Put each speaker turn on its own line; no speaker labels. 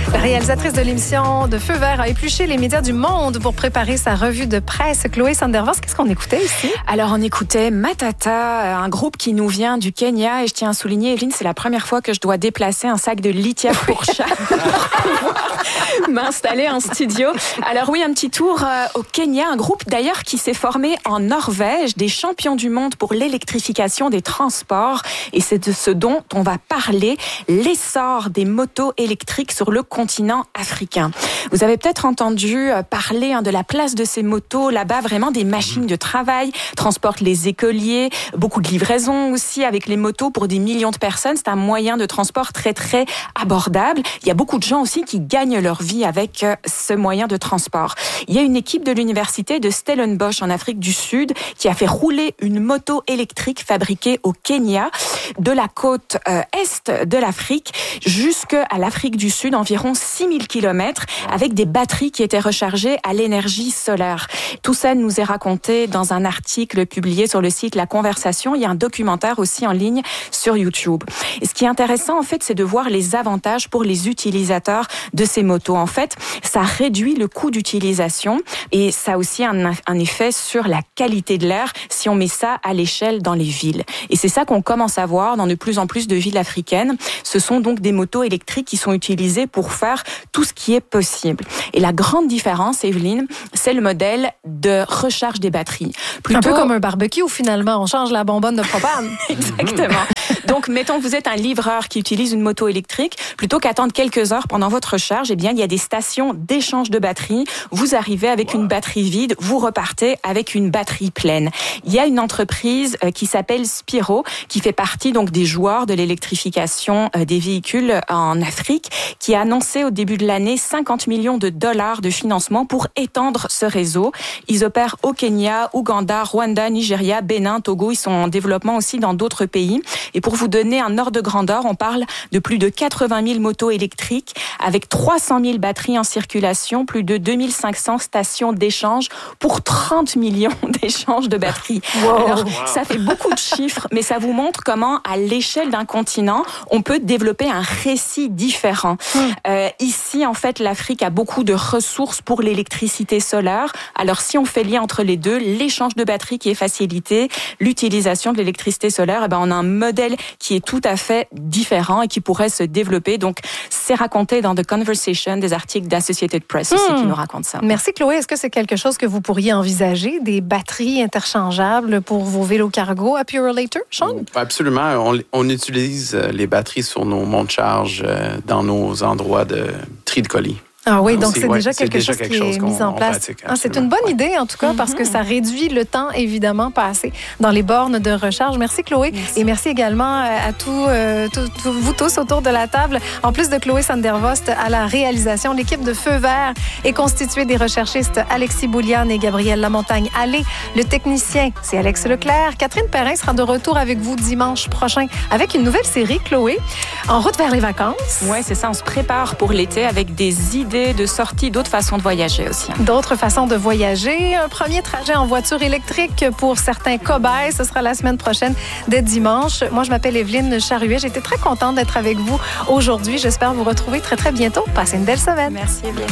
La réalisatrice de l'émission de Feu vert a épluché les médias du monde pour préparer sa revue de presse. Chloé Sandervos, qu'est-ce qu'on écoutait ici?
Alors, on écoutait Matata, un groupe qui nous vient du Kenya. Et je tiens à souligner, Evelyne, c'est la première fois que je dois déplacer un sac de litière pour chat pour m'installer en studio. Alors oui, un petit tour au Kenya, un groupe d'ailleurs qui s'est formé en Norvège, des champions du monde pour l'électrification des transports. Et c'est de ce dont on va parler, l'essor des motos électriques sur le continent africain. Vous avez peut-être entendu parler de la place de ces motos là-bas, vraiment des machines de travail, transportent les écoliers, beaucoup de livraisons aussi avec les motos pour des millions de personnes. C'est un moyen de transport très très abordable. Il y a beaucoup de gens aussi qui gagnent leur vie avec ce moyen de transport. Il y a une équipe de l'université de Stellenbosch en Afrique du Sud qui a fait rouler une moto électrique fabriquée au Kenya, de la côte est de l'Afrique jusqu'à l'Afrique du Sud, environ 6000 km, avec des batteries qui étaient rechargées à l'énergie solaire. Tout ça nous est raconté dans un article publié sur le site La Conversation. Il y a un documentaire aussi en ligne sur YouTube. Et ce qui est intéressant, en fait, c'est de voir les avantages pour les utilisateurs de ces motos. En fait, ça réduit le coût d'utilisation et ça a aussi un effet sur la qualité de l'air si on met ça à l'échelle dans les villes. Et c'est ça qu'on commence à voir dans de plus en plus de villes africaines. Ce sont donc des motos électriques qui sont utilisées pour faire tout ce qui est possible. Et la grande différence, Evelyne, c'est le modèle de recharge des batteries.
Un peu comme un barbecue, finalement. On change la bonbonne de propane.
Exactement. Donc, mettons que vous êtes un livreur qui utilise une moto électrique. Plutôt qu'attendre quelques heures pendant votre recharge, eh bien, il y a des stations d'échange de batteries. Vous arrivez avec une batterie vide, vous repartez avec une batterie pleine. Il y a une entreprise qui s'appelle Spiro, qui fait partie donc des joueurs de l'électrification des véhicules en Afrique, qui a annoncé au début de l'année 50 millions de dollars de financement pour étendre ce réseau. Ils opèrent au Kenya, Ouganda, Rwanda, Nigeria, Bénin, Togo. Ils sont en développement aussi dans d'autres pays. Et pour vous donner un ordre de grandeur, on parle de plus de 80 000 motos électriques avec 300 000 batteries en circulation, plus de 2500 stations d'échange pour 30 millions d'échanges de batteries.
Wow.
Alors, ça fait beaucoup de chiffres, mais ça vous montre comment, à l'échelle d'un continent, on peut développer un récit différent. Ici, en fait, l'Afrique a beaucoup de ressources pour l'électricité solaire. Alors, si on fait lien entre les deux, l'échange de batteries qui est facilité, l'utilisation de l'électricité solaire, eh ben, on a un modèle qui est tout à fait différent et qui pourrait se développer. Donc, c'est raconté dans The Conversation, des articles d'Associated Press aussi qui nous racontent ça.
Merci Chloé. Est-ce que c'est quelque chose que vous pourriez envisager, des batteries interchangeables pour vos vélos cargo à Purolator, Sean?
Absolument. On utilise les batteries sur nos monte-charge dans nos endroits de tri de colis.
Ah oui, donc c'est déjà quelque chose qui est mis en place.
Pratique,
c'est une bonne idée, en tout cas, parce que ça réduit le temps, évidemment, passé dans les bornes de recharge. Merci, Chloé. Merci. Et merci également à vous tous autour de la table. En plus de Chloé Sandervost à la réalisation, l'équipe de Feu vert est constituée des recherchistes Alexis Bouliane et Gabriel Lamontagne. Allez, le technicien, c'est Alex Leclerc. Catherine Perrin sera de retour avec vous dimanche prochain avec une nouvelle série, Chloé, En route vers les vacances.
Oui, c'est ça. On se prépare pour l'été avec des idées de sortie, d'autres façons de voyager aussi.
D'autres façons de voyager. Un premier trajet en voiture électrique pour certains cobayes. Ce sera la semaine prochaine, dès dimanche. Moi, je m'appelle Evelyne Charuet. J'étais très contente d'être avec vous aujourd'hui. J'espère vous retrouver très, très bientôt. Passez une belle semaine.
Merci, Evelyne.